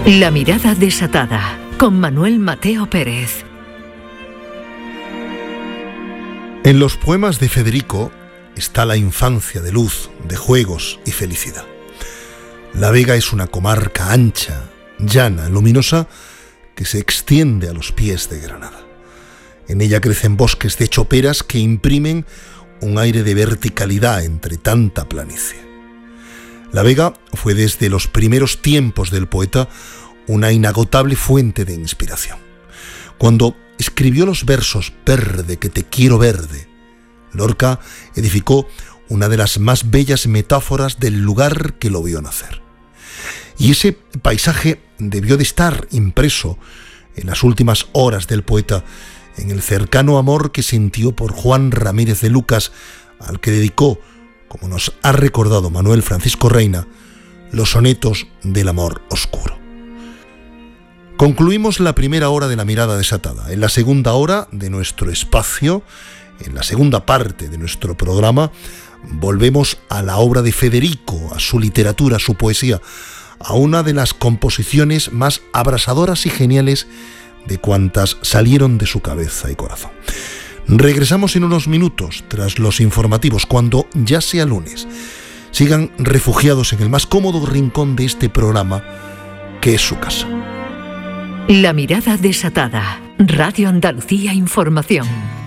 La mirada desatada, con Manuel Mateo Pérez. En los poemas de Federico está la infancia de luz, de juegos y felicidad. La Vega es una comarca ancha, llana, luminosa, que se extiende a los pies de Granada. En ella crecen bosques de choperas que imprimen un aire de verticalidad entre tanta planicie. La Vega fue desde los primeros tiempos del poeta una inagotable fuente de inspiración. Cuando escribió los versos «Verde, que te quiero verde», Lorca edificó una de las más bellas metáforas del lugar que lo vio nacer. Y ese paisaje debió de estar impreso en las últimas horas del poeta en el cercano amor que sintió por Juan Ramírez de Lucas, al que dedicó, como nos ha recordado Manuel Francisco Reina, los sonetos del amor oscuro. Concluimos la primera hora de La mirada desatada. En la segunda hora de nuestro espacio, en la segunda parte de nuestro programa, volvemos a la obra de Federico, a su literatura, a su poesía, a una de las composiciones más abrasadoras y geniales de cuantas salieron de su cabeza y corazón. Regresamos en unos minutos tras los informativos, cuando ya sea lunes. Sigan refugiados en el más cómodo rincón de este programa, que es su casa. La mirada desatada. Radio Andalucía Información.